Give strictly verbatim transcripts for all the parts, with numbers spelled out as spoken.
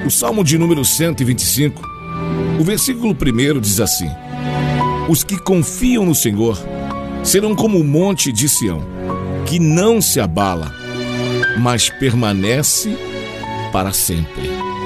O Salmo de número cento e vinte e cinco, o versículo primeiro diz assim: os que confiam no Senhor serão como o monte de Sião, que não se abala, mas permanece para sempre.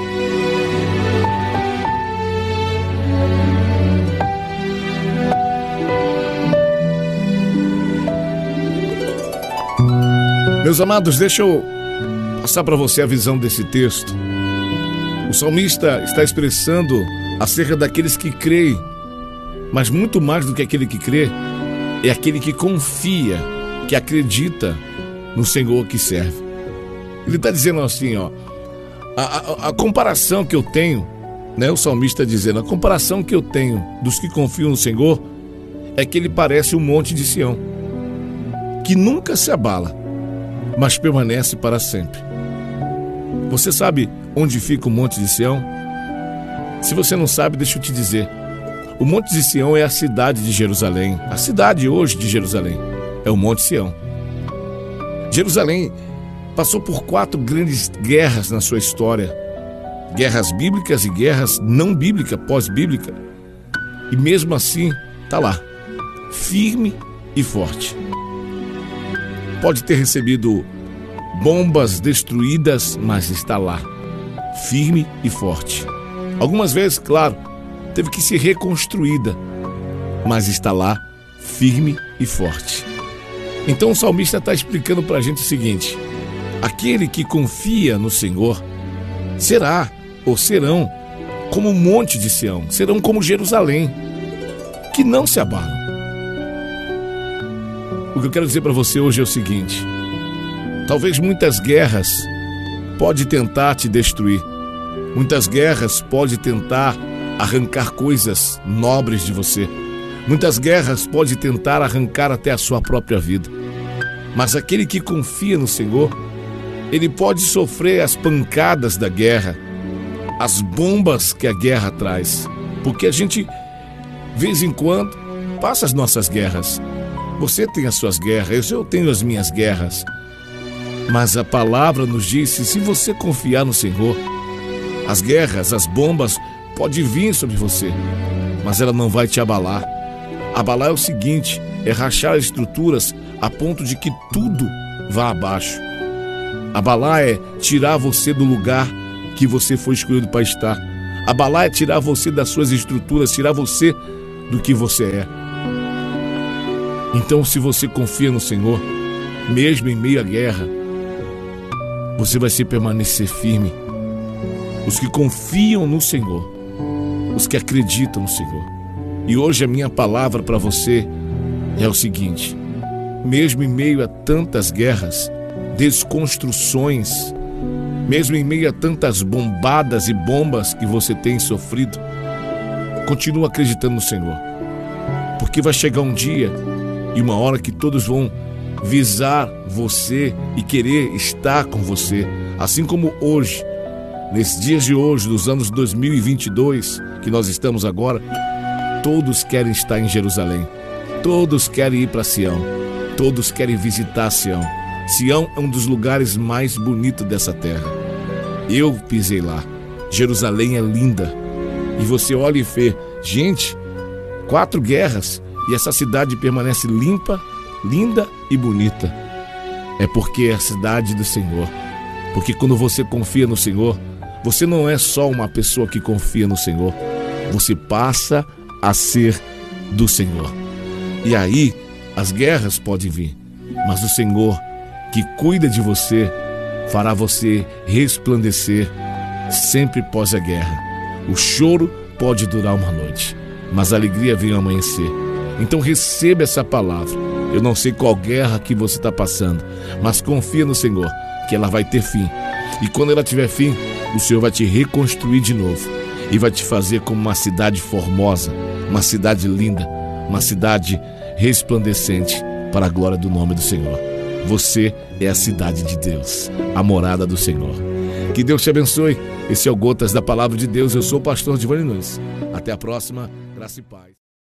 Meus amados, deixa eu passar para você a visão desse texto. O salmista está expressando acerca daqueles que creem, mas muito mais do que aquele que crê, é aquele que confia, que acredita no Senhor que serve. Ele está dizendo assim, ó, a, a, a comparação que eu tenho, né, o salmista dizendo, a comparação que eu tenho dos que confiam no Senhor é que ele parece um monte de Sião, que nunca se abala, mas permanece para sempre. Você sabe onde fica o Monte de Sião? Se você não sabe, deixa eu te dizer. O Monte de Sião é a cidade de Jerusalém. A cidade hoje de Jerusalém é o Monte Sião. Jerusalém passou por quatro grandes guerras na sua história. Guerras bíblicas e guerras não bíblicas, pós-bíblicas. E mesmo assim, está lá, firme e forte. Pode ter recebido bombas destruídas, mas está lá, firme e forte. Algumas vezes, claro, teve que ser reconstruída, mas está lá, firme e forte. Então o salmista está explicando para a gente o seguinte: aquele que confia no Senhor será, ou serão, como o monte de Sião, serão como Jerusalém, que não se abalam. O que eu quero dizer para você hoje é o seguinte: talvez muitas guerras pode tentar te destruir. Muitas guerras pode tentar arrancar coisas nobres de você. Muitas guerras pode tentar arrancar até a sua própria vida. Mas aquele que confia no Senhor, ele pode sofrer as pancadas da guerra, as bombas que a guerra traz. Porque a gente, de vez em quando, passa as nossas guerras. Você tem as suas guerras, eu tenho as minhas guerras. Mas a palavra nos diz que se você confiar no Senhor, as guerras, as bombas podem vir sobre você, mas ela não vai te abalar. Abalar é o seguinte, é rachar as estruturas a ponto de que tudo vá abaixo. Abalar é tirar você do lugar que você foi escolhido para estar. Abalar é tirar você das suas estruturas, tirar você do que você é. Então, se você confia no Senhor, mesmo em meio à guerra, você vai se permanecer firme. Os que confiam no Senhor, os que acreditam no Senhor. E hoje a minha palavra para você é o seguinte: mesmo em meio a tantas guerras, desconstruções, mesmo em meio a tantas bombadas e bombas que você tem sofrido, continua acreditando no Senhor. Porque vai chegar um dia e uma hora que todos vão visar você e querer estar com você. Assim como hoje, nesses dias de hoje, dos anos dois mil e vinte e dois, que nós estamos agora, todos querem estar em Jerusalém. Todos querem ir para Sião. Todos querem visitar Sião. Sião é um dos lugares mais bonitos dessa terra. Eu pisei lá. Jerusalém é linda. E você olha e vê, gente, quatro guerras e essa cidade permanece limpa, linda e bonita. É porque é a cidade do Senhor. Porque quando você confia no Senhor, você não é só uma pessoa que confia no Senhor. Você passa a ser do Senhor. E aí, as guerras podem vir, mas o Senhor, que cuida de você, fará você resplandecer sempre pós a guerra. O choro pode durar uma noite, mas a alegria vem ao amanhecer. Então receba essa palavra. Eu não sei qual guerra que você está passando, mas confia no Senhor, que ela vai ter fim. E quando ela tiver fim, o Senhor vai te reconstruir de novo e vai te fazer como uma cidade formosa, uma cidade linda, uma cidade resplandecente para a glória do nome do Senhor. Você é a cidade de Deus, a morada do Senhor. Que Deus te abençoe. Esse é o Gotas da Palavra de Deus. Eu sou o pastor Giovanni Nunes. Até a próxima. Graça e paz.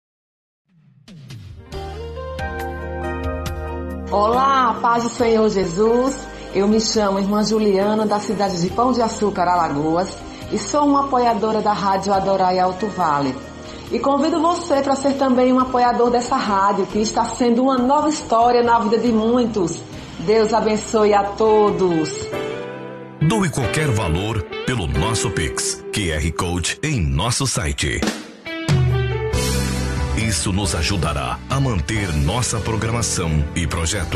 Olá, paz do Senhor Jesus. Eu me chamo Irmã Juliana, da cidade de Pão de Açúcar, Alagoas. e sou uma apoiadora da Rádio Adorai Alto Vale. E convido você para ser também um apoiador dessa rádio, que está sendo uma nova história na vida de muitos. Deus abençoe a todos. Doe qualquer valor pelo nosso Pix, Q R Code em nosso site. Isso nos ajudará a manter nossa programação e projeto.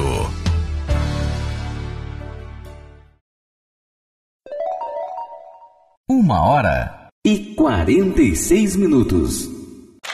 Uma hora e quarenta e seis minutos.